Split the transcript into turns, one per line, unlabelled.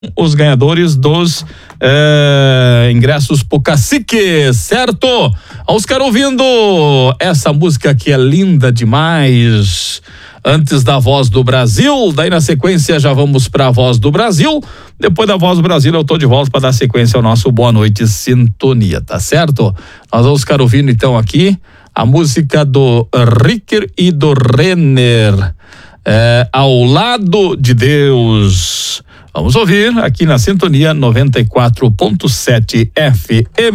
os ganhadores dos ingressos pro Cacique, certo? Os caras ouvindo essa música que é linda demais. Antes da Voz do Brasil, daí na sequência já vamos pra Voz do Brasil. Depois da Voz do Brasil eu tô de volta para dar sequência ao nosso Boa Noite Sintonia, tá certo? Nós vamos ficar ouvindo então aqui a música do Ricker e do Renner, Ao Lado de Deus. Vamos ouvir aqui na Sintonia 94.7 FM.